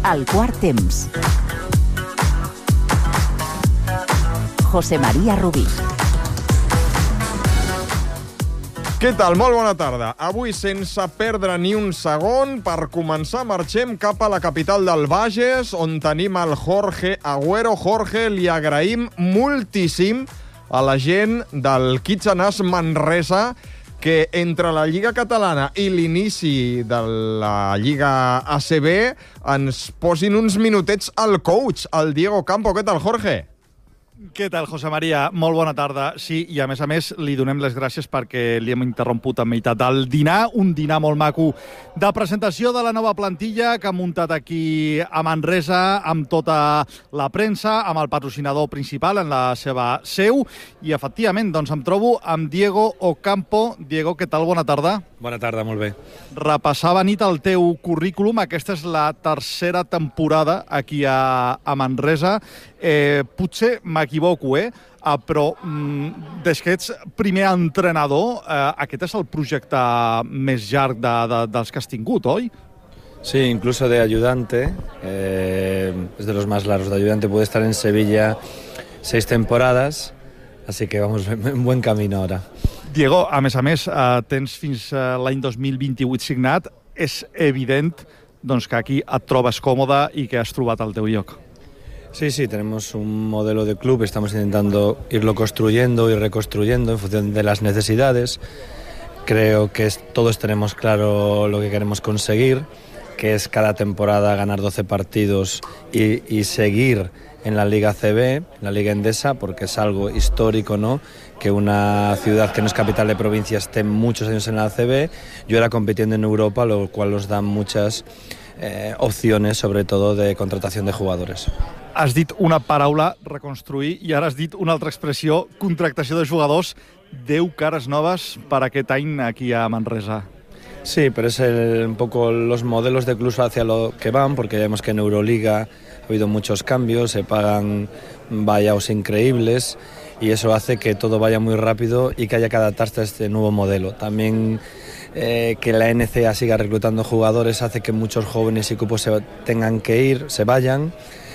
El quart temps. José María Rubí. Què tal? Molt bona tarda. Avui, sense perdre ni un segon, per començar marxem cap a la capital del Bages, on tenim el Jorge Agüero. Jorge, li agraïm moltíssim a la gent del Kitsanas Manresa que entre la Lliga Catalana i l'inici de la Lliga ACB ens posin uns minutets al coach, el Diego Campo. Què tal, Jorge? Què tal, José María? Molt bona tarda. Sí, i a més, li donem les gràcies perquè li hem interromput a meitat del dinar, un dinar molt maco de presentació de la nova plantilla que ha muntat aquí a Manresa amb tota la premsa, amb el patrocinador principal en la seva seu, i efectivament, doncs em trobo amb Diego Ocampo. Diego, què tal? Bona tarda. Bona tarda, molt bé. Repassava nit el teu currículum. Aquesta és la tercera temporada aquí a Manresa. Potser m'equivoco, però des que ets primer entrenador, aquest és el projecte més llarg dels que has tingut, oi? Sí, incluso de ayudante, es de los más largos. De ayudante pude estar en Sevilla 6 temporadas, así que vamos en buen camino ahora. Diego, a més, tens fins l'any 2028 signat. És evident doncs, que aquí et trobes còmode i que has trobat el teu lloc. Sí, tenemos un modelo de club, estamos intentando irlo construyendo y reconstruyendo en función de las necesidades. Creo que todos tenemos claro lo que queremos conseguir, que es cada temporada ganar 12 partidos y seguir en la Liga CB, la Liga Endesa, porque es algo histórico, ¿no?, que una ciudad que no es capital de provincia esté muchos años en la CB. Yo era compitiendo en Europa, lo cual nos da muchas opciones, sobre todo de contratación de jugadores. Has dit una paraula, reconstruir, i ara has dit una altra expressió, contractació de jugadors. 10 cares noves per aquest any aquí a Manresa. Sí, pero es un poco los modelos de club hacia lo que van, porque ya vemos que en Euroliga ha habido muchos cambios, se pagan buyouts increíbles y eso hace que todo vaya muy rápido y que haya que adaptarse a este nuevo modelo. También que la NCAA siga reclutando jugadores hace que muchos jóvenes y cupos se tengan que ir, se vayan,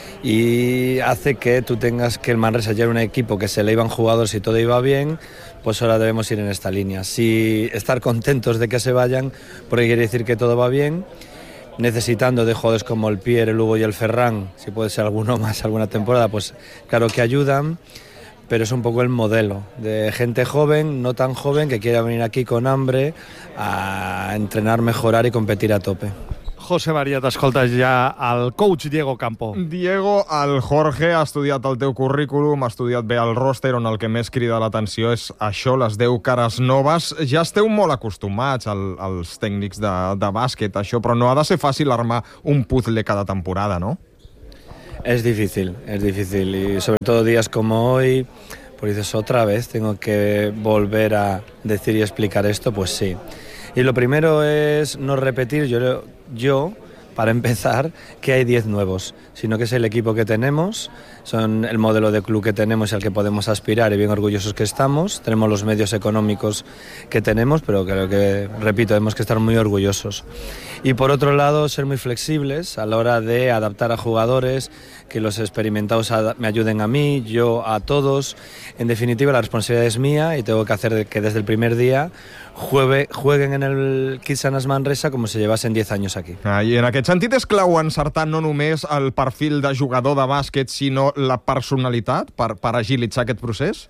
y hace que tú tengas que el Manresa ya era un equipo que se le iban jugadores y todo iba bien, pues ahora debemos ir en esta línea. Sí, estar contentos de que se vayan, porque quiere decir que todo va bien, necesitando de jugadores como el Pierre, el Hugo y el Ferran, si puede ser alguno más alguna temporada, pues claro que ayudan, pero es un poco el modelo de gente joven, no tan joven, que quiera venir aquí con hambre a entrenar, mejorar y competir a tope. José María, t'escoltes ja el coach Diego Campo. Diego, el Jorge ha estudiat el teu currículum, ha estudiat bé el roster, on el que més crida l'atenció és això, les 10 cares noves. Ja esteu molt acostumats als tècnics de bàsquet, això, però no ha de ser fàcil armar un puzzle cada temporada, ¿no? Es difícil, y sobre todo días como hoy, pues dices, otra vez tengo que volver a decir y explicar esto, pues sí. Y lo primero es no repetir, yo para empezar, que hay 10 nuevos, sino que es el equipo que tenemos, son el modelo de club que tenemos y al que podemos aspirar, y bien orgullosos que estamos. Tenemos los medios económicos que tenemos, pero creo que, repito, tenemos que estar muy orgullosos. Y por otro lado, ser muy flexibles a la hora de adaptar a jugadores, que los experimentados me ayuden a mí, yo a todos. En definitiva, la responsabilidad es mía y tengo que hacer que desde el primer día jueguen en el Kitsanas Manresa com si llevasen 10 anys aquí. I en aquest sentit és clau encertar no només el perfil de jugador de bàsquet, sinó la personalitat per agilitzar aquest procés?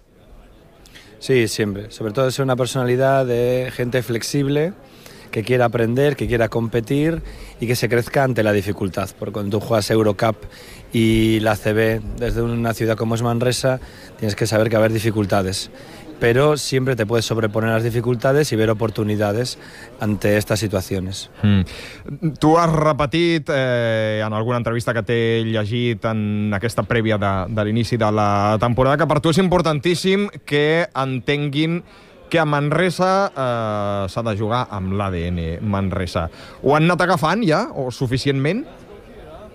Sí, siempre. Sobre todo ser una personalidad de gente flexible, que quiera aprender, que quiera competir y que se crezca ante la dificultad. Porque cuando tú juegas Eurocup y la CB desde una ciudad como es Manresa, tienes que saber que va a haber dificultades. Pero siempre te puedes sobreponer a las dificultades y ver oportunidades ante estas situaciones. Tu has repetit en alguna entrevista que t'he llegit en aquesta prèvia de l'inici de la temporada que per tu és importantíssim que entenguin que a Manresa s'ha de jugar amb l'ADN Manresa. Ho han anat agafant ja, o suficientment?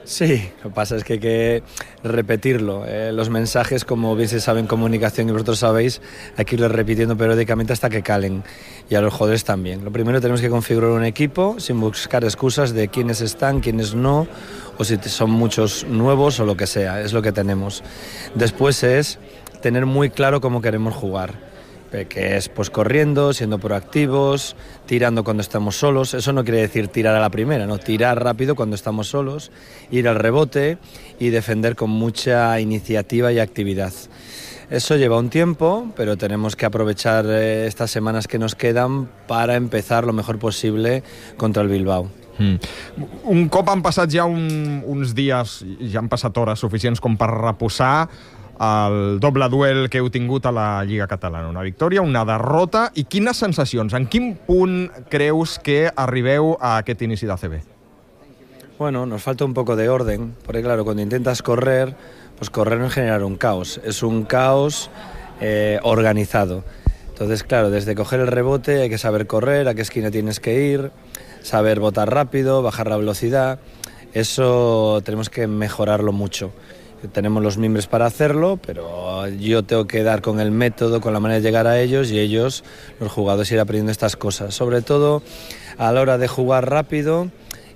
Sí, lo que pasa es que hay que repetirlo. Los mensajes, como bien se sabe en comunicación y vosotros sabéis, hay que irlos repitiendo periódicamente hasta que calen. Y a los jugadores también. Lo primero, tenemos que configurar un equipo sin buscar excusas de quiénes están, quiénes no, o si son muchos nuevos o lo que sea. Es lo que tenemos. Después es tener muy claro cómo queremos jugar. Que es pues corriendo, siendo proactivos, tirando cuando estamos solos. Eso no quiere decir tirar a la primera, no, tirar rápido cuando estamos solos, ir al rebote y defender con mucha iniciativa y actividad. Eso lleva un tiempo, pero tenemos que aprovechar estas semanas que nos quedan para empezar lo mejor posible contra el Bilbao. Un cop han passat ja uns dies, ja han passat hores suficients com per reposar el doble duel que heu tingut a la Lliga Catalana. Una victòria, una derrota. I quines sensacions? En quin punt creus que arribeu a aquest inici d'ACB? Bueno, nos falta un poco de orden, porque claro, cuando intentas correr, pues correr no es generar un caos. Es un caos organizado. Entonces, claro, desde coger el rebote hay que saber correr, a qué esquina tienes que ir, saber botar rápido, bajar la velocidad. Eso tenemos que mejorarlo mucho. Tenemos los miembros para hacerlo, pero yo tengo que dar con el método, con la manera de llegar a ellos, y ellos, los jugadores, ir aprendiendo estas cosas. Sobre todo a la hora de jugar rápido,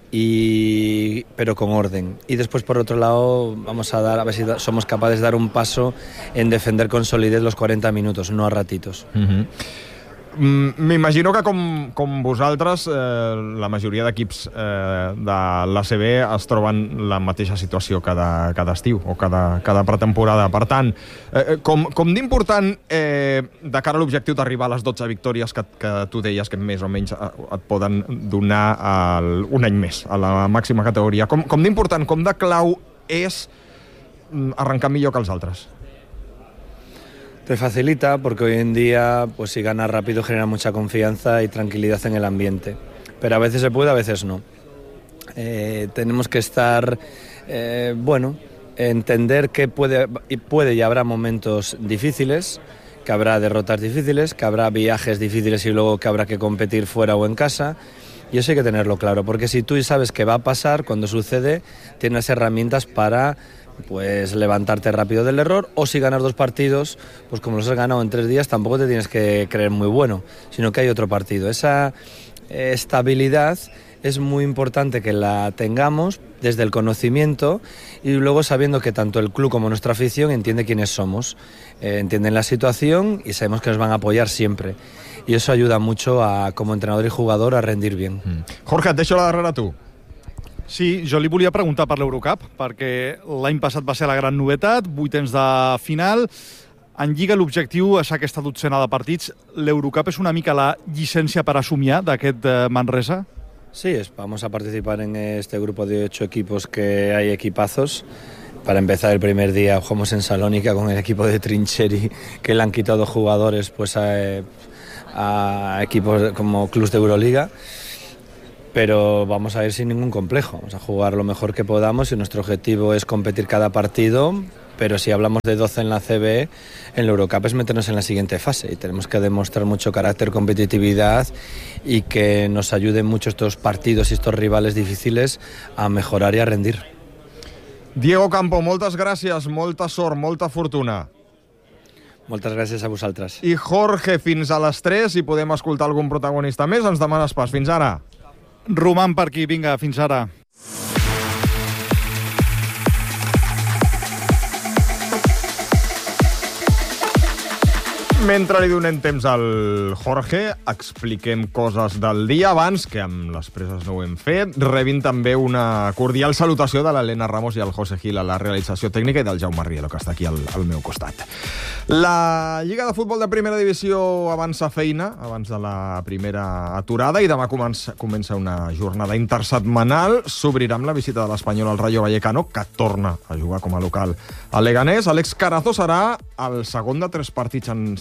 pero con orden. Y después, por otro lado, vamos a ver si somos capaces de dar un paso en defender con solidez los 40 minutos, no a ratitos. M'imagino que com vosaltres, la majoria d'equips de l'ACB es troben la mateixa situació cada estiu o cada pretemporada. Per tant, com d'important de cara a l'objectiu d'arribar a les 12 victòries que tu deies que més o menys et poden donar un any més a la màxima categoria, com d'important, com de clau és arrencar millor que els altres? Te facilita porque hoy en día, pues si ganas rápido, genera mucha confianza y tranquilidad en el ambiente. Pero a veces se puede, a veces no. Tenemos que estar, entender que puede y habrá momentos difíciles, que habrá derrotas difíciles, que habrá viajes difíciles y luego que habrá que competir fuera o en casa. Y eso hay que tenerlo claro, porque si tú sabes que va a pasar, cuando sucede, tienes herramientas para pues levantarte rápido del error, o si ganas 2 partidos, pues como los has ganado en 3 días, tampoco te tienes que creer muy bueno, sino que hay otro partido. Esa estabilidad es muy importante que la tengamos desde el conocimiento y luego sabiendo que tanto el club como nuestra afición entiende quiénes somos, entienden la situación y sabemos que nos van a apoyar siempre. Y eso ayuda mucho como entrenador y jugador a rendir bien. Jorge, et deixo la darrera a tu. Sí, jo li volia preguntar per l'Eurocup, perquè l'any passat va ser la gran novetat, 8 de final. En Lliga l'objectiu és aquesta dotzena de partits. L'Eurocup és una mica la llicència per a somiar d'aquest Manresa? Sí, vamos a participar en este grupo de 8 equipos que hay equipazos. Para empezar, el primer día jugamos en Salónica con el equipo de Trincheri, que le han quitado jugadores pues a equipos como clubs de Euroliga. Pero vamos a ir sin ningún complejo, vamos a jugar lo mejor que podamos y nuestro objetivo es competir cada partido, pero si hablamos de 12 en la CB, en la Eurocup es meternos en la siguiente fase y tenemos que demostrar mucho carácter, competitividad y que nos ayuden mucho estos partidos y estos rivales difíciles a mejorar y a rendir. Diego Campo, moltes gràcies, molta sort, molta fortuna. Moltes gràcies a vosaltres. I Jorge, fins a les 3, si podem escoltar algun protagonista més, ens demanes pas. Fins ara. Roman per aquí, vinga, fins ara. Mentre li donem temps al Jorge, expliquem coses del dia abans, que amb les preses no ho hem fet. Rebin també una cordial salutació de l'Helena Ramos i el José Gil a la realització tècnica i del Jaume Rielo, que està aquí al meu costat. La Lliga de Futbol de Primera Divisió avança feina abans de la primera aturada i demà comença una jornada intersetmanal. S'obrirà amb la visita de l'Espanyol al Rayo Vallecano, que torna a jugar com a local a Leganés. Àlex Carazo serà el segon de 3 partits en 5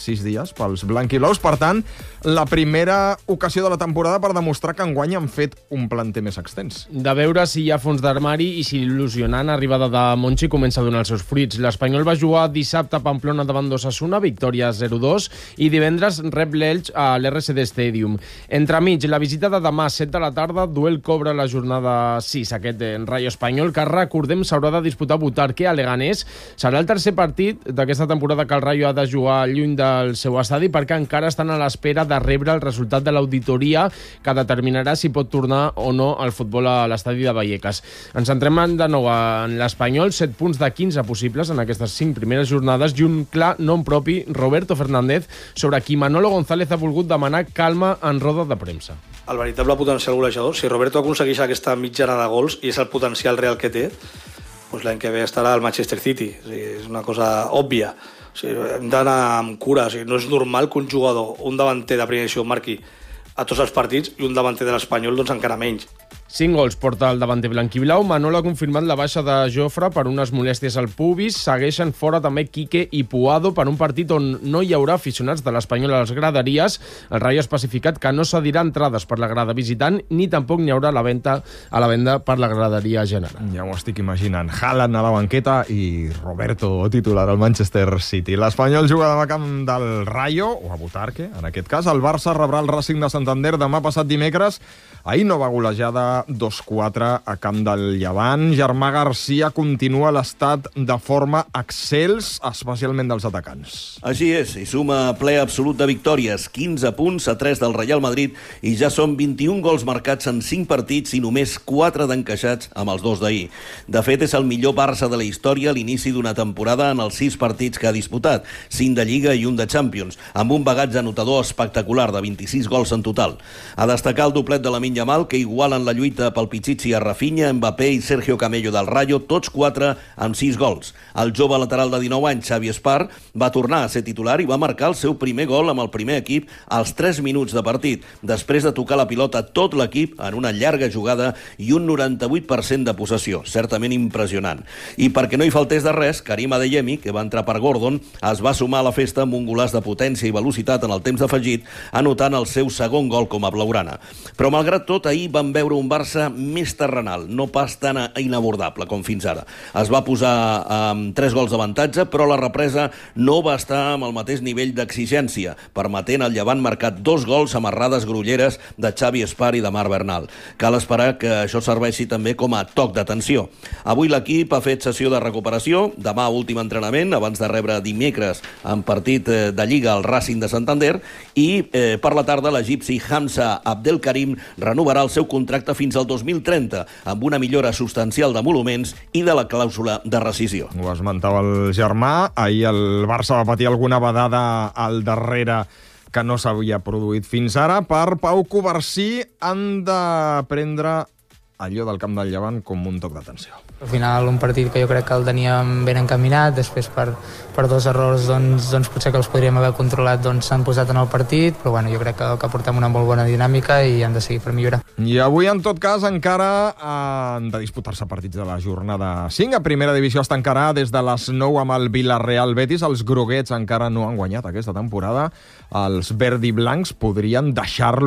6 dies pels blanquiblaus. Per tant, la primera ocasió de la temporada per demostrar que enguany han fet un planter més extens. De veure si hi ha fons d'armari i si l'il·lusionant arribada de Monchi comença a donar els seus fruits. L'Espanyol va jugar dissabte a Pamplona davant d'Osasuna, victòria 0-2, i divendres rep l'Elx a l'RCD Stadium. Entremig, la visita de demà, 7 de la tarda, duel cobra la jornada 6, aquest Rayo Espanyol, que recordem s'haurà de disputar a Butarque, a Leganés. Serà el tercer partit d'aquesta temporada que el Rayo ha de jugar lluny del seu estadi perquè encara estan a l'espera de rebre el resultat de l'auditoria que determinarà si pot tornar o no el futbol a l'estadi de Vallecas. Ens centrem de nou en l'Espanyol, 7 punts de 15 possibles en aquestes 5 primeres jornades i un clar nom propi, Roberto Fernández, sobre qui Manolo González ha volgut demanar calma en roda de premsa. El veritable potencial golejador, si Roberto aconsegueix aquesta mitjana de gols i és el potencial real que té, doncs l'any que ve estarà al Manchester City. O sigui, és una cosa òbvia. O sigui, hem d'anar amb cura. O sigui, no és normal que un jugador, un davanter de primera edició, marqui a tots els partits i un davanter de l'Espanyol doncs encara menys. 5 gols porta el davanter blanquiblau. Manolo ha confirmat la baixa de Jofre per unes molèsties al pubis. Segueixen fora també Quique i Puado per un partit on no hi haurà aficionats de l'Espanyol a les graderies. El Rayo ha especificat que no cedirà entrades per la grada visitant ni tampoc n'hi haurà a la venda per la graderia general. Ja ho estic imaginant. Haaland a la banqueta i Roberto titular al Manchester City. L'Espanyol juga demà camp del Rayo, o a Butarque, en aquest cas. El Barça rebrà el Racing de Santander demà passat dimecres. Ahir nova golejada 2-4 a camp del Llevant. Germà Garcia continua l'estat de forma excels, especialment dels atacants. Així és, i suma ple absolut de victòries, 15 punts a 3 del Real Madrid, i ja són 21 gols marcats en 5 partits i només 4 d'encaixats amb els 2 d'ahir. De fet, és el millor Barça de la història a l'inici d'una temporada en els 6 partits que ha disputat, 5 de Lliga i 1 de Champions, amb un bagatge anotador espectacular de 26 gols en total. A destacar el doblet de Lamine Yamal, que igualen la lluita pel Pichichi a Rafinha, Mbappé i Sergio Camello del Rayo, tots 4 amb 6 gols. El jove lateral de 19 anys, Xavi Espar, va tornar a ser titular i va marcar el seu primer gol amb el primer equip als 3 minuts de partit, després de tocar la pilota tot l'equip en una llarga jugada i un 98% de possessió, certament impressionant. I perquè no hi faltés de res, Karim Adeyemi, que va entrar per Gordon, es va sumar a la festa amb un golaç de potència i velocitat en el temps afegit, anotant el seu segon gol com a blaugrana. Però malgrat tot, ahir vam veure un Barça més terrenal, no pas tan inabordable com fins ara. Es va posar amb 3 gols d'avantatge, però la represa no va estar amb el mateix nivell d'exigència, permetent al Llevant marcar 2 gols amb errades grolleres de Xavi Espar i de Marc Bernal. Cal esperar que això serveixi també com a toc d'atenció. Avui l'equip ha fet sessió de recuperació, demà últim entrenament, abans de rebre dimecres en partit de Lliga al Racing de Santander, i per la tarda l'egipci Hamza Abdelkarim renovarà el seu contracte fins al 2030, amb una millora substancial d'emoluments i de la clàusula de rescisió. Ho esmentava el Germà. Ahir el Barça va patir alguna vedada al darrere que no s'havia produït fins ara. Per Pau Covarsí han de prendre allò del camp del Llevant com un toc d'atenció. Al final, un partit que jo crec que el teníem ben encaminat, després per 2 errors doncs potser que els podríem haver controlat s'han posat en el partit, però bueno, jo crec que portem una molt bona dinàmica i han de seguir per millorar. I avui, en tot cas, encara han de disputar-se partits de la jornada 5. A primera divisió es tancarà des de les 9 amb el Villarreal Betis. Els groguets encara no han guanyat aquesta temporada. Els verdiblancs podrien deixar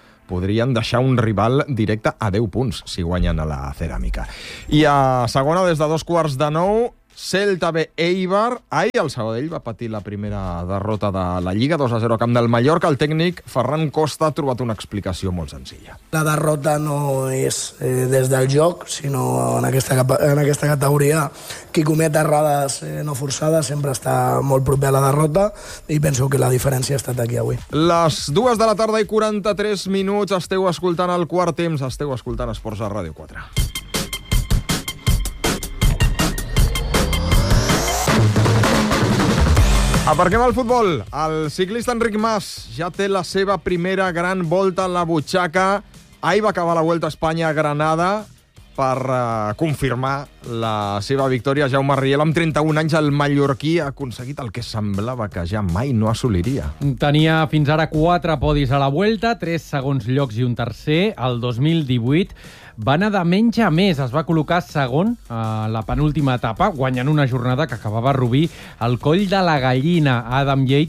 un rival directe a 10 punts si guanyen a la Ceràmica. I a segona, des de 8:45, Celta B Eibar. Ahir el Sabadell va patir la primera derrota de la Lliga, 2-0 a camp del Mallorca. El tècnic Ferran Costa ha trobat una explicació molt senzilla. La derrota no és des del joc, sinó en aquesta categoria. Qui comet errades no forçades sempre està molt proper a la derrota i penso que la diferència ha estat aquí avui. Les 2 de la tarda i 43 minuts. Esteu escoltant el quart temps. Esteu escoltant Esports a Ràdio 4. Aparquem el futbol. El ciclista Enric Mas ja té la seva primera gran volta a la butxaca. Ahir va acabar la Vuelta a Espanya a Granada per confirmar la seva victòria. Jaume Riel, amb 31 anys, el mallorquí ha aconseguit el que semblava que ja mai no assoliria. Tenia fins ara 4 podis a la Vuelta, 3 segons llocs i un tercer. El 2018 va anar de menys a més. Es va col·locar segon a la penúltima etapa, guanyant una jornada que acabava a Rubí. El coll de la gallina, Adam Yates,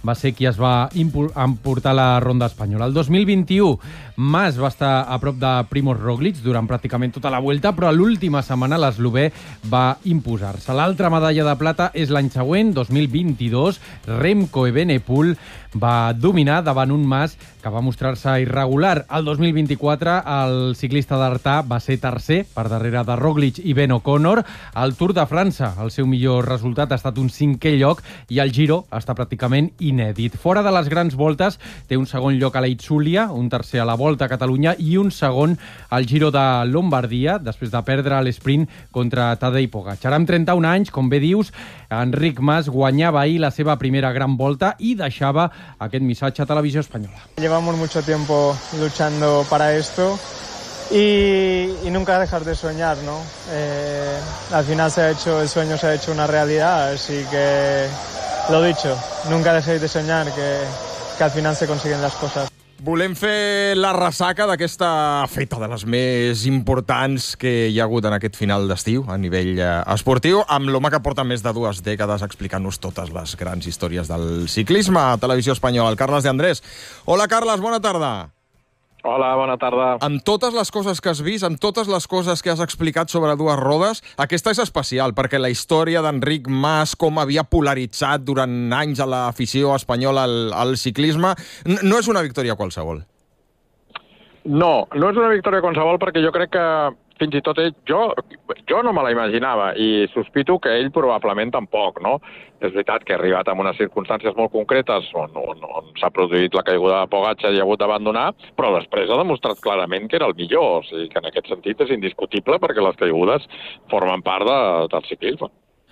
va ser qui es va emportar la ronda espanyola. El 2021, Mas va estar a prop de Primož Roglič durant pràcticament tota la Vuelta, però a l'última setmana l'eslovè va imposar-se. L'altra medalla de plata és l'any següent, 2022. Remco Evenepoel va dominar davant un Mas que va mostrar-se irregular. El 2024, el ciclista d'Artà va ser tercer, per darrere de Roglič i Ben O'Connor. Al Tour de França, el seu millor resultat ha estat un 5è lloc i el Giro està pràcticament inèdit. Fora de les grans voltes, té un segon lloc a la Itzulia, un tercer a la Volta a Catalunya i un segon al Giro de Lombardia, després de perdre l'esprint contra Tadej Pogačar. Amb 31 anys, com bé dius, Enric Mas guanyava ahir la seva primera gran volta i deixava aquest missatge a Televisió Espanyola. Llevamos mucho tiempo luchando para esto y nunca dejar de soñar, ¿no? Al final el sueño se ha hecho una realidad, así que lo dicho, nunca dejéis de soñar, que al final se consiguen las cosas. Volem fer la ressaca d'aquesta feta de les més importants que hi ha hagut en aquest final d'estiu a nivell esportiu, amb l'home que porta més de 2 dècades explicant-nos totes les grans històries del ciclisme a Televisió Espanyola, el Carles de Andrés. Hola, Carles, bona tarda. Hola, bona tarda. Amb totes les coses que has vist, amb totes les coses que has explicat sobre dues rodes, aquesta és especial, perquè la història d'Enric Mas, com havia polaritzat durant anys a l'afició espanyola al ciclisme, no és una victòria qualsevol. No és una victòria qualsevol perquè jo crec que fins i tot ell, jo no me la imaginava i sospito que ell probablement tampoc, no? És veritat que ha arribat en unes circumstàncies molt concretes on s'ha produït la caiguda de Pogačar i ha hagut d'abandonar, però després ha demostrat clarament que era el millor, o sigui que en aquest sentit és indiscutible perquè les caigudes formen part del ciclisme.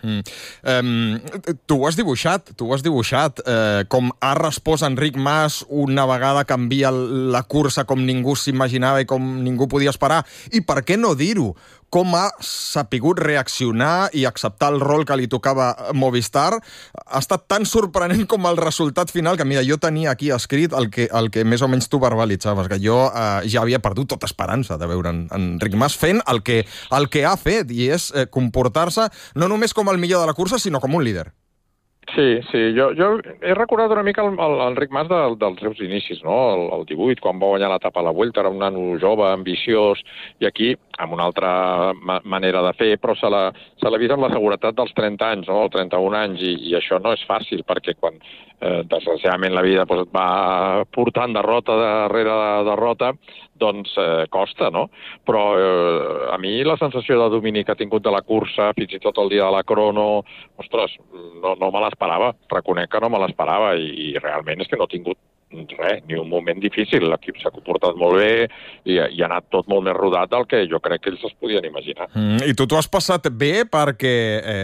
Tu ho has dibuixat, com ha respost Enric Mas una vegada canvia la cursa com ningú s'imaginava i com ningú podia esperar, i per què no dir-ho, com ha sapigut reaccionar i acceptar el rol que li tocava a Movistar. Ha estat tan sorprenent com el resultat final, que mira, jo tenia aquí escrit el que més o menys tu verbalitzaves, que jo ja havia perdut tota esperança de veure Enric Mas fent el que ha fet, i és comportar-se no només com el millor de la cursa, sinó com un líder. Sí, jo he recordat una mica l'Enric Mas dels seus inicis, no? El 18, quan va guanyar l'etapa a la Vuelta, era un nano jove, ambiciós, i aquí, amb una altra manera de fer, però se l'ha vist amb la seguretat dels 30 anys, no? 31 anys, i això no és fàcil, perquè quan desgraciadament la vida et va portant derrota darrere derrota, doncs costa, no? Però a mi la sensació de domini que ha tingut de la cursa, fins i tot el dia de la crono, ostres, no me l'esperava, reconec que no me l'esperava, i realment és que no ha tingut res, ni un moment difícil. L'equip s'ha comportat molt bé i ha anat tot molt més rodat del que jo crec que ells es podien imaginar. I tu t'ho has passat bé perquè,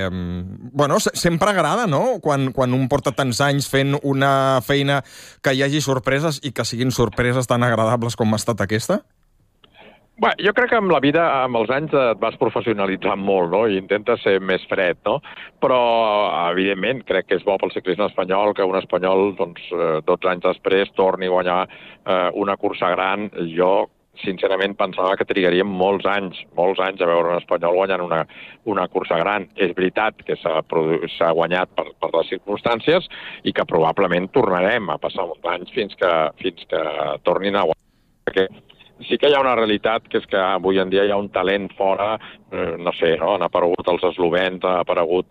sempre agrada, no?, quan un porta tants anys fent una feina que hi hagi sorpreses i que siguin sorpreses tan agradables com ha estat aquesta? Bé, jo crec que amb la vida, amb els anys, et vas professionalitzant molt, no?, i intentes ser més fred, no? Però, evidentment, crec que és bo pel ciclisme espanyol que un espanyol, 12 anys després, torni a guanyar una cursa gran. Jo, sincerament, pensava que trigaríem molts anys a veure un espanyol guanyant una cursa gran. És veritat que s'ha guanyat per les circumstàncies i que probablement tornarem a passar uns anys fins que tornin a guanyar. Perquè sí que hi ha una realitat, que és que avui en dia hi ha un talent fora, no sé, no? Han aparegut els eslovens, ha aparegut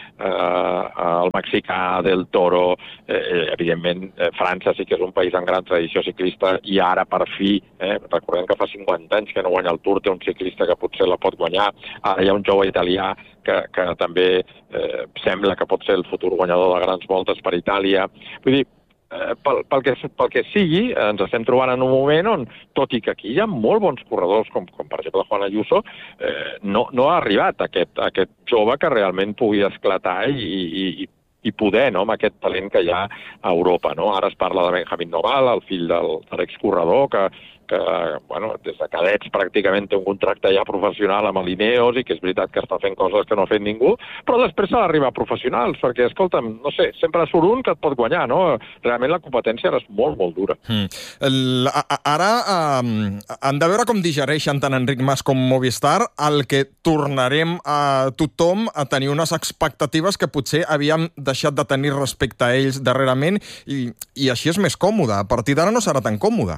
el mexicà del Toro, evidentment França sí que és un país amb gran tradició ciclista i ara per fi, recordem que fa 50 anys que no guanya el Tour, té un ciclista que potser la pot guanyar, ara hi ha un jove italià que també sembla que pot ser el futur guanyador de grans voltes per Itàlia. Vull dir, pel que sigui, ens estem trobant en un moment on, tot i que aquí hi ha molt bons corredors, com per exemple Juan Ayuso, no ha arribat aquest jove que realment pugui esclatar i poder, no?, amb aquest talent que hi ha a Europa, no? Ara es parla de Benjamin Noval, el fill de l'excorredor, que que des de cadets pràcticament té un contracte ja professional amb l'Ineos i que és veritat que està fent coses que no ha fet ningú, però després s'ha d'arribar a professionals, perquè, escolta'm, no sé, sempre surt un que et pot guanyar, no? Realment la competència ara és molt, molt dura. Ara han de veure com digereixen tant Enric Mas com Movistar el que tornarem a tothom a tenir unes expectatives que potser havíem deixat de tenir respecte a ells darrerament i així és més còmode. A partir d'ara no serà tan còmode.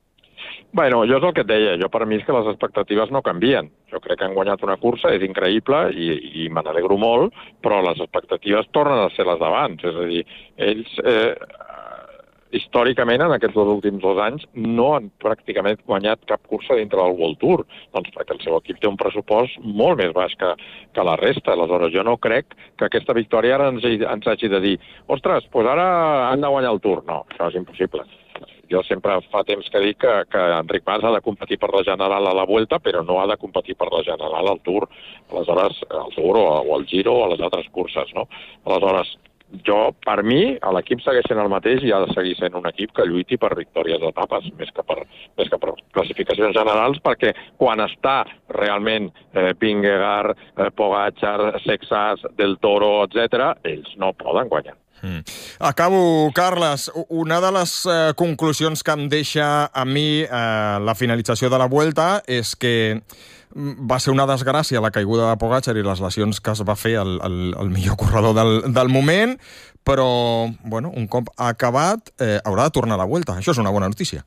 Bueno, jo és el que et deia. Jo per mi és que les expectatives no canvien. Jo crec que han guanyat una cursa, és increïble i me n'alegro molt, però les expectatives tornen a ser les d'abans. És a dir, ells històricament en aquests últims 2 anys no han pràcticament guanyat cap cursa dintre del World Tour, doncs perquè el seu equip té un pressupost molt més baix que la resta. Aleshores, jo no crec que aquesta victòria ara ens hagi de dir ostres, doncs ara han de guanyar el Tour. No, això és impossible. Jo sempre fa temps que dic que Enric Mas ha de competir per la General a la Vuelta, però no ha de competir per la General al Tour. Aleshores, al Tour o al Giro o a les altres curses, no? Aleshores, per mi, l'equip segueix sent el mateix i ha de seguir sent un equip que lluiti per victòries d'etapes, més que per classificacions generals, perquè quan està realment Vingegaard, Pogačar, Sexas, Del Toro, etc., ells no poden guanyar. Acabo, Carles. Una de les conclusions que em deixa a mi la finalització de la Vuelta és que va ser una desgràcia la caiguda de Pogačar i les lesions que es va fer el millor corredor del moment, però un cop acabat haurà de tornar a la Vuelta. Això és una bona notícia.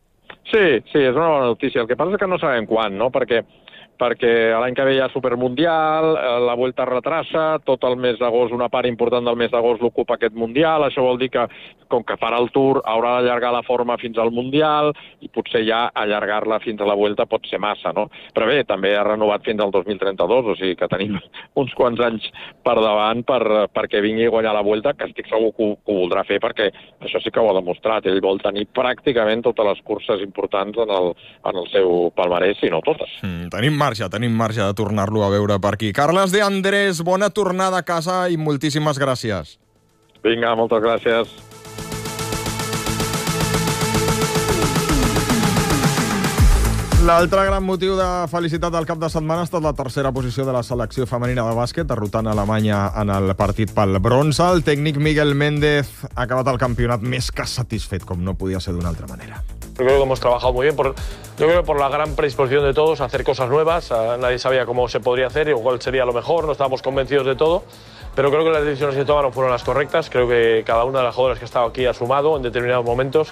Sí, és una bona notícia. El que passa és que no sabem quan, no? Perquè l'any que ve hi ha Supermundial, la Vuelta es retrassa, tot el mes d'agost, una part important del mes d'agost l'ocupa aquest Mundial, això vol dir que, com que farà el Tour, haurà d'allargar la forma fins al Mundial i potser ja allargar-la fins a la Vuelta pot ser massa, no? Però bé, també ha renovat fins al 2032, o sigui que tenim uns quants anys per davant perquè vingui a guanyar la Vuelta, que estic segur que ho voldrà fer, perquè això sí que ho ha demostrat. Ell vol tenir pràcticament totes les curses importants en el seu palmarès, si no totes. Tenim marge de tornar-lo a veure per aquí. Carles de Andrés, bona tornada a casa i moltíssimes gràcies. Vinga, moltes gràcies. L'altre gran motiu de felicitat del cap de setmana ha estat la tercera posició de la selecció femenina de bàsquet, derrotant Alemanya en el partit pel bronze. El tècnic Miguel Méndez ha acabat el campionat més que satisfet, com no podia ser d'una altra manera. Yo creo que hemos trabajado muy bien, yo creo que por la gran predisposición de todos a hacer cosas nuevas. Nadie sabía cómo se podría hacer y cuál sería lo mejor, no estábamos convencidos de todo, pero creo que las decisiones que tomaron fueron las correctas. Creo que cada una de las jugadoras que ha estado aquí ha sumado en determinados momentos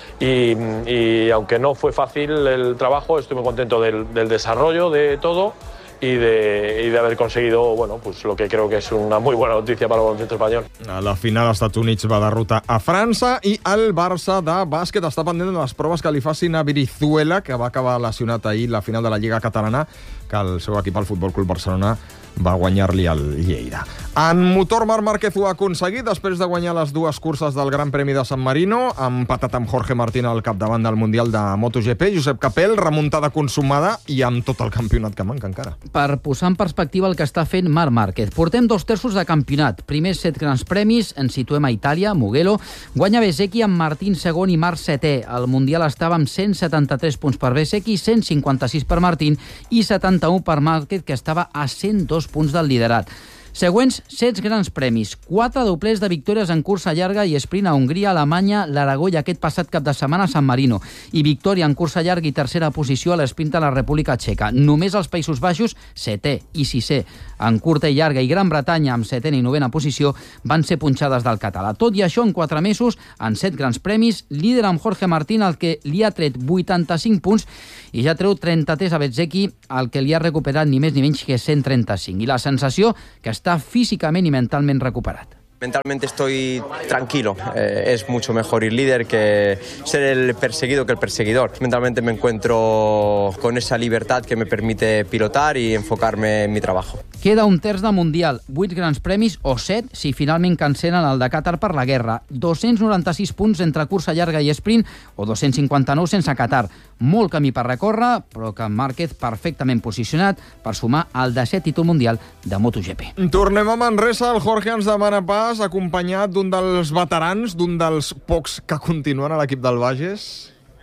y aunque no fue fácil el trabajo, estoy muy contento del desarrollo de todo y de haber conseguido, pues lo que creo que es una muy buena noticia para el baloncesto español. A la final, els Estats Units va derrotar a França i el Barça de bàsquet està pendent de les proves que li facin a Brizuela, que va acabar lesionat ahir la final de la Lliga Catalana, que el seu equip, el Futbol Club Barcelona, va guanyar-li al Lleida. En motor, Marc Márquez ho ha aconseguit després de guanyar les 2 curses del Gran Premi de San Marino, empatat amb Jorge Martín al capdavant del Mundial de MotoGP. Josep Capel, remuntada consumada i amb tot el campionat que manca encara. Per posar en perspectiva el que està fent Marc Márquez. Portem 2/3 de campionat. Primers 7 grans premis, ens situem a Itàlia, Mugello. Guanya Bezzecchi amb Martín segon i Marc setè. Al Mundial estava amb 173 punts per Bezzecchi, 156 per Martín i 71 per Márquez, que estava a 102 punts del liderat. Següents 7 grans premis, 4 doblers de victòries en cursa llarga i esprint a Hongria, Alemanya, l'Aragó i aquest passat cap de setmana a San Marino, i victòria en cursa llarga i tercera posició a l'esprint a la República Txeca. Només els Països Baixos, 7è i 6è. En curta i llarga i Gran Bretanya, amb 7a i 9a posició, van ser punxades del català. Tot i això, en 4 mesos, en 7 grans premis, líder amb Jorge Martín, el que li ha tret 85 punts, i ja treu 33 a Bezzecchi, el que li ha recuperat ni més ni menys que 135. I la sensació que está físicamente y mentalmente recuperado. Mentalmente estoy tranquilo, es mucho mejor ir líder que ser el perseguido que el perseguidor. Mentalmente me encuentro con esa libertad que me permite pilotar y enfocarme en mi trabajo. Queda un terç de Mundial, 8 grans premis o 7 si finalment cancelen el de Qatar per la guerra. 296 punts entre cursa llarga i sprint o 259 sense Qatar. Molt camí per recórrer, però que Márquez perfectament posicionat per sumar el 10è títol mundial de MotoGP. Tornem a Manresa. El Jorge ens demana pas, acompanyat d'un dels veterans, d'un dels pocs que continuen a l'equip del Bages.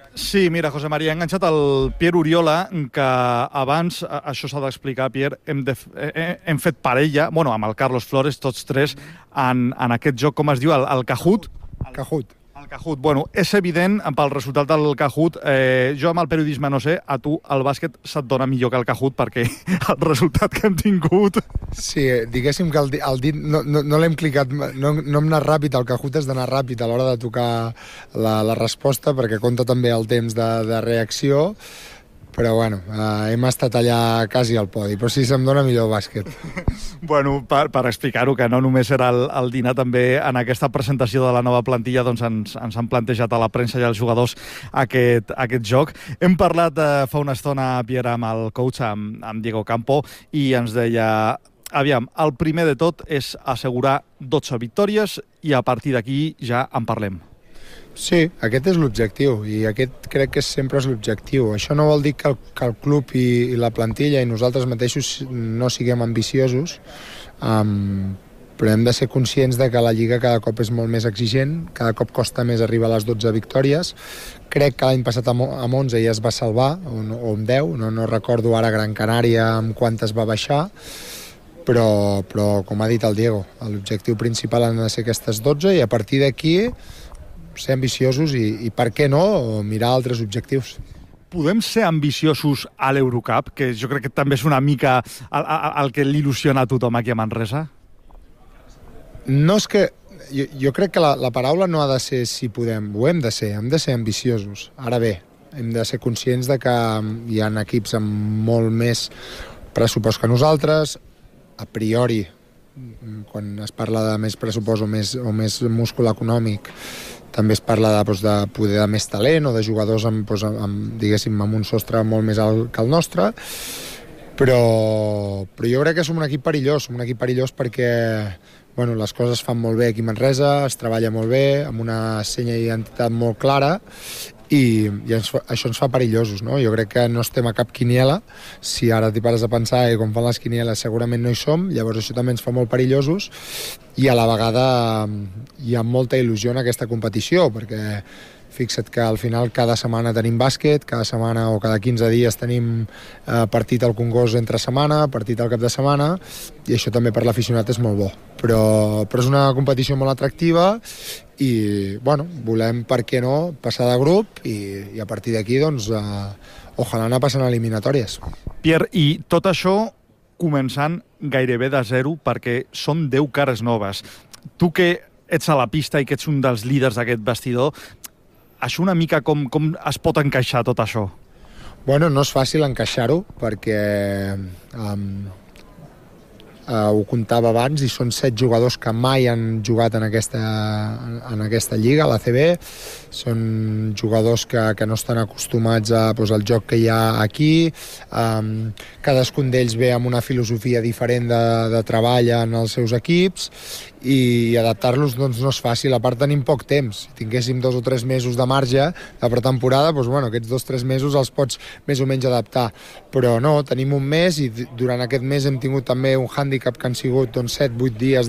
Sí, mira, José María, ha enganxat el Pierre Oriola, que abans, això s'ha d'explicar, Pierre, hem fet parella, bueno, amb el Carlos Flores, tots tres, en aquest joc, com es diu, el Kahoot? Kahoot. El Kahoot. Bueno, és evident, pel resultat del Kahoot, jo amb el periodisme no sé, a tu el bàsquet se't dona millor que el Kahoot, perquè el resultat que hem tingut... Sí, diguéssim que el dit no l'hem clicat, no hem anat ràpid, el Kahoot has d'anar ràpid a l'hora de tocar la resposta, perquè compta també el temps de reacció, però bueno, hem estat allà quasi al podi, però sí se'm dona millor el bàsquet. Bueno, per explicar-ho, que no només era el dinar, també en aquesta presentació de la nova plantilla doncs ens han plantejat a la premsa i als jugadors aquest joc. Hem parlat fa una estona, Pierre, amb el coach, amb Diego Campo, i ens deia, aviam, el primer de tot és assegurar 12 victòries i a partir d'aquí ja en parlem. Sí, aquest és l'objectiu i aquest crec que sempre és l'objectiu. Això no vol dir que el club i la plantilla i nosaltres mateixos no siguem ambiciosos, però hem de ser conscients de que la Lliga cada cop és molt més exigent, cada cop costa més arribar a les 12 victòries. Crec que l'any passat amb 11 ja es va salvar, o amb 10, no recordo ara Gran Canària amb quantes va baixar, però com ha dit el Diego, l'objectiu principal han de ser aquestes 12 i a partir d'aquí ser ambiciosos i per què no, mirar altres objectius. Podem ser ambiciosos a l'Eurocup, que jo crec que també és una mica el que l'il·lusiona a tothom aquí a Manresa? No és que... Jo crec que la paraula no ha de ser si podem, ho hem de ser ambiciosos. Ara bé, hem de ser conscients de que hi ha equips amb molt més pressupost que nosaltres, a priori, quan es parla de més pressupost o més múscul econòmic, també es parla de poder de més talent o de jugadors diguéssim, amb un sostre molt més alt que el nostre, però jo crec que som un equip perillós perquè les coses es fan molt bé aquí a Manresa, es treballa molt bé, amb una senya d'identitat molt clara i això ens fa perillosos, no? Jo crec que no estem a cap quiniela, si ara t'hi pares a pensar i com fan les quinieles segurament no hi som, llavors això també ens fa molt perillosos i a la vegada hi ha molta il·lusió en aquesta competició, perquè fixa't que al final cada setmana tenim bàsquet, cada setmana o cada 15 dies tenim partit al Congost entre setmana, partit al cap de setmana, i això també per l'aficionat és molt bo. Però és una competició molt atractiva i, volem, per què no, passar de grup i a partir d'aquí, ojalà anar passant a eliminatòries. Pierre, i tot això començant gairebé de zero perquè són 10 cares noves. Tu que ets a la pista i que ets un dels líders d'aquest vestidor, això una mica com es pot encaixar tot això? No és fàcil encaixar-ho perquè ho comptava abans i són 7 jugadors que mai han jugat en aquesta lliga, a l'ACB. Són jugadors que no estan acostumats al joc que hi ha aquí. Cadascun d'ells ve amb una filosofia diferent de treball en els seus equips i adaptar-los no és fàcil. A part tenim poc temps. Si tinguéssim 2 o 3 mesos de marge de pretemporada, aquests 2 o 3 mesos els pots més o menys adaptar. Però no, tenim un mes i durant aquest mes hem tingut també un hàndicap que han sigut 7-8 dies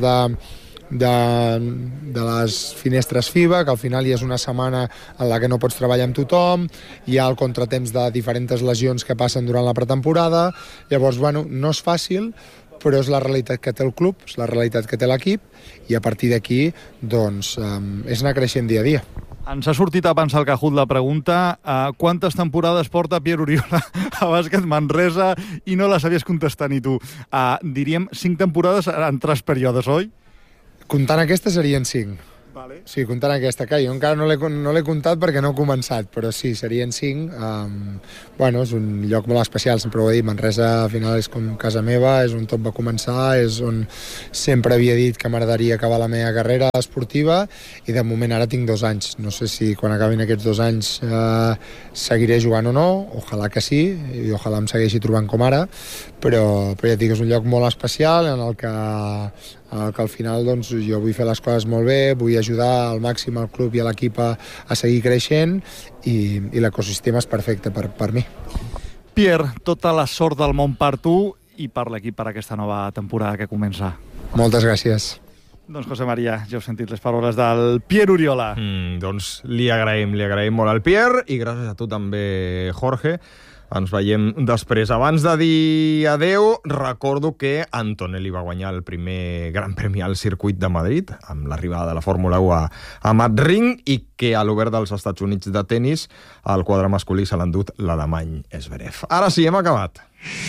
de les finestres FIBA, que al final hi és una setmana en la que no pots treballar amb tothom, hi ha el contratemps de diferents lesions que passen durant la pretemporada, llavors, no és fàcil, però és la realitat que té el club, és la realitat que té l'equip, i a partir d'aquí, és anar creixent dia a dia. Ens ha sortit abans al Kahoot la pregunta quantes temporades porta Pierre Oriola a Bàsquet Manresa i no la sabies contestar ni tu. Diríem 5 temporades en 3 períodes, oi? Comptant aquesta serien 5. Vale. Sí, comptant aquesta, que jo encara no l'he comptat perquè no he començat, però sí, serien 5. És un lloc molt especial, sempre ho he dit, Manresa al final és com casa meva, és on tot va començar, és on sempre havia dit que m'agradaria acabar la meva carrera esportiva i de moment ara tinc 2 anys. No sé si quan acabin aquests 2 anys seguiré jugant o no, ojalà que sí, i ojalà em segueixi trobant com ara, però ja et dic, és un lloc molt especial en el que al final jo vull fer les coses molt bé, vull ajudar al màxim al club i a l'equip a seguir creixent i l'ecosistema és perfecte per mi. Pierre, tota la sort del món per tu i per l'equip per aquesta nova temporada que comença. Moltes gràcies. Doncs, José María, ja heu sentit les paraules del Pierre Oriola. Doncs li agraïm molt al Pierre i gràcies a tu també, Jorge. Ens veiem després. Abans de dir adeu, recordo que Antonelli va guanyar el primer Gran Premi al circuit de Madrid, amb l'arribada de la Fórmula 1 a Madrid, i que a l'Obert dels Estats Units de tennis el quadre masculí se l'ha endut l'alemany Zverev. Ara sí, hem acabat.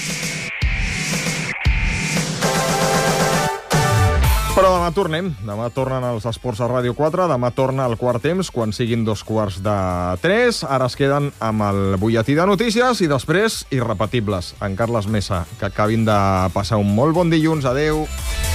Però demà tornem. Demà tornen els esports a Ràdio 4. Demà torna el quart temps, quan siguin 2:45. Ara es queden amb el butlletí de notícies i després, irrepetibles, en Carles Mesa. Que acabin de passar un molt bon dilluns. Adeu.